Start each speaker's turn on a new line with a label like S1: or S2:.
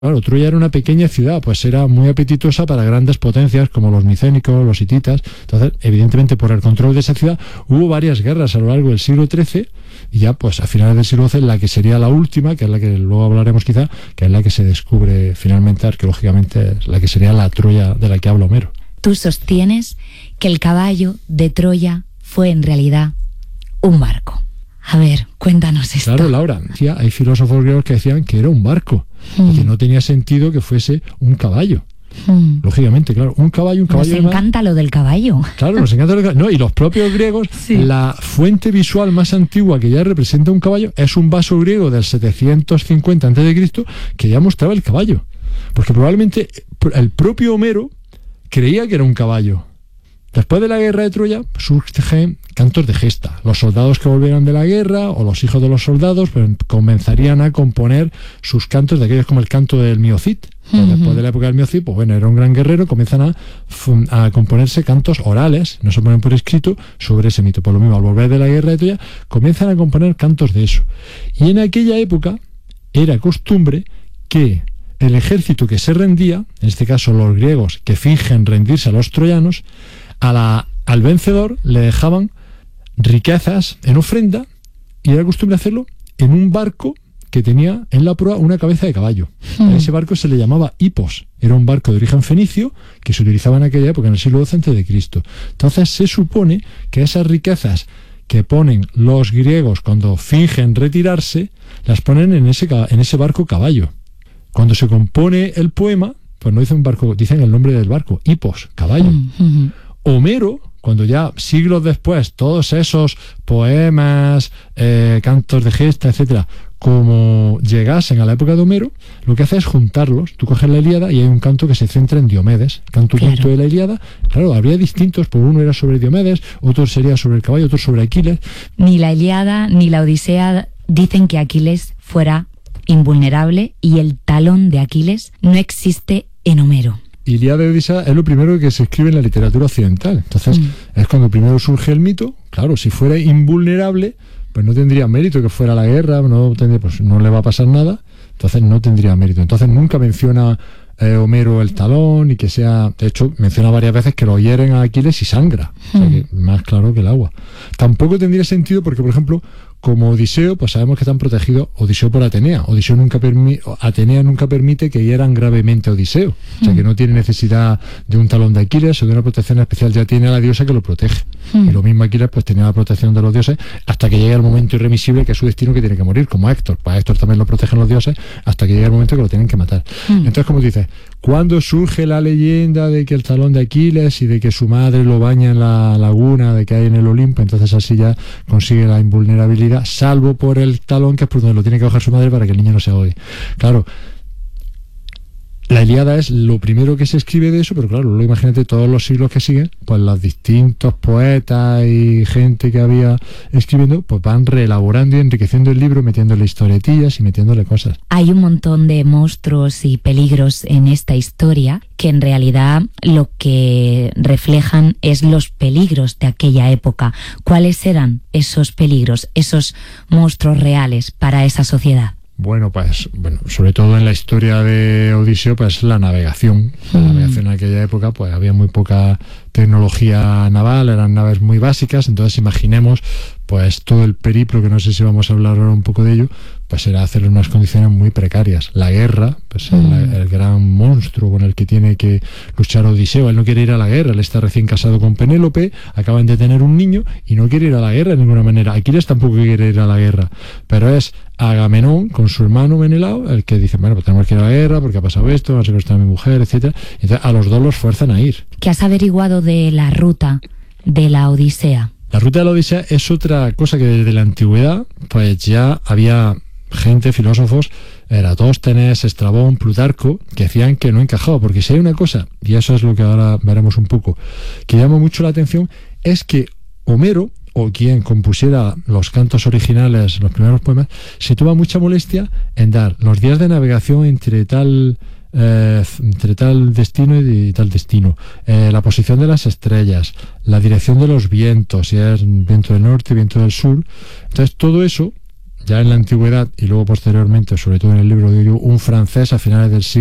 S1: Claro, Troya era una pequeña ciudad, pues era muy apetitosa para grandes potencias como los micénicos, los hititas. Entonces, evidentemente, por el control de esa ciudad, hubo varias guerras a lo largo del siglo XIII y ya, pues, a finales del siglo XII, la que sería la última, que es la que luego hablaremos quizá, que es la que se descubre finalmente arqueológicamente, la que sería la Troya de la que habla Homero.
S2: Tú sostienes que el caballo de Troya fue en realidad un barco. A ver, cuéntanos esto.
S1: Claro, Laura, hay filósofos griegos que decían que era un barco y que no tenía sentido que fuese un caballo. Lógicamente, claro, un caballo.
S2: Nos encanta lo del caballo.
S1: Claro, nos encanta lo del caballo. No, y los propios griegos, sí. La fuente visual más antigua que ya representa un caballo es un vaso griego del 750 a.C. que ya mostraba el caballo. Porque probablemente el propio Homero creía que era un caballo. Después de la guerra de Troya surgen cantos de gesta. Los soldados que volvieran de la guerra o los hijos de los soldados pues, comenzarían a componer sus cantos de aquellos como el canto del Miocid. Después de la época del Miocid, pues bueno, era un gran guerrero, comienzan a componerse cantos orales, no se ponen por escrito, sobre ese mito. Por lo mismo, al volver de la guerra de Troya, comienzan a componer cantos de eso. Y en aquella época era costumbre que el ejército que se rendía, en este caso los griegos que fingen rendirse a los troyanos, al vencedor le dejaban riquezas en ofrenda y era costumbre hacerlo en un barco que tenía en la proa una cabeza de caballo. A ese barco se le llamaba hipos. Era un barco de origen fenicio que se utilizaba en aquella época, en el siglo XII a.C. Entonces se supone que esas riquezas que ponen los griegos cuando fingen retirarse, las ponen en ese barco caballo. Cuando se compone el poema, pues no dicen barco, dicen el nombre del barco, hipos, caballo. Homero, cuando ya siglos después todos esos poemas, cantos de gesta, etcétera, como llegasen a la época de Homero, lo que hace es juntarlos. Tú coges la Ilíada y hay un canto que se centra en Diomedes, canto quinto de la Ilíada. Claro, habría distintos, pues uno era sobre Diomedes, otro sería sobre el caballo, otro sobre Aquiles.
S2: Ni la Ilíada ni la Odisea dicen que Aquiles fuera invulnerable y el talón de Aquiles no existe en Homero.
S1: Ilíada y Odisea es lo primero que se escribe en la literatura occidental. Entonces, es cuando primero surge el mito. Claro, si fuera invulnerable, pues no tendría mérito que fuera la guerra, pues no le va a pasar nada, entonces no tendría mérito. Entonces nunca menciona Homero el talón y que sea... De hecho, menciona varias veces que lo hieren a Aquiles y sangra. O sea, que más claro que el agua. Tampoco tendría sentido porque, por ejemplo, como Odiseo, pues sabemos que están protegidos Odiseo por Atenea. Atenea nunca permite que hieran gravemente a Odiseo. O sea, que no tiene necesidad de un talón de Aquiles o de una protección especial. Ya tiene a la diosa que lo protege. Y lo mismo Aquiles, pues tenía la protección de los dioses hasta que llegue el momento irremisible que es su destino, que tiene que morir, como Héctor. Pues a Héctor también lo protegen los dioses hasta que llegue el momento que lo tienen que matar. Entonces, como dices, cuando surge la leyenda de que el talón de Aquiles y de que su madre lo baña en la laguna de que hay en el Olimpo, entonces así ya consigue la invulnerabilidad, salvo por el talón, que es por donde lo tiene que bajar su madre para que el niño no se ahogue. Claro, la Ilíada es lo primero que se escribe de eso, pero claro, luego imagínate todos los siglos que siguen, pues los distintos poetas y gente que había escribiendo, pues van reelaborando y enriqueciendo el libro, metiéndole historietillas y metiéndole cosas.
S2: Hay un montón de monstruos y peligros en esta historia que en realidad lo que reflejan es los peligros de aquella época. ¿Cuáles eran esos peligros, esos monstruos reales para esa sociedad?
S1: Bueno, sobre todo en la historia de Odiseo, pues la navegación. La navegación en aquella época, pues había muy poca tecnología naval, eran naves muy básicas, entonces imaginemos pues todo el periplo, que no sé si vamos a hablar ahora un poco de ello, pues era hacerlo en unas condiciones muy precarias. La guerra, pues el gran monstruo con el que tiene que luchar Odiseo. Él no quiere ir a la guerra, él está recién casado con Penélope, acaban de tener un niño y no quiere ir a la guerra de ninguna manera. Aquiles tampoco quiere ir a la guerra, pero es Agamenón con su hermano Menelao el que dice, bueno, pues tenemos que ir a la guerra porque ha pasado esto, va a secuestrar a mi mujer, etcétera. Entonces a los dos los fuerzan a ir.
S2: ¿Qué has averiguado de la ruta de la Odisea?
S1: La ruta de la Odisea es otra cosa que desde la antigüedad pues ya había gente, filósofos, Eratóstenes, Estrabón, Plutarco, que decían que no encajaba, porque si hay una cosa, y eso es lo que ahora veremos un poco, que llama mucho la atención, es que Homero, o quien compusiera los cantos originales, los primeros poemas, se toma mucha molestia en dar los días de navegación entre tal destino y tal destino, la posición de las estrellas, la dirección de los vientos, si es viento del norte, viento del sur. Entonces todo eso ya en la antigüedad y luego posteriormente, sobre todo en el libro de Uyu, un francés a finales del siglo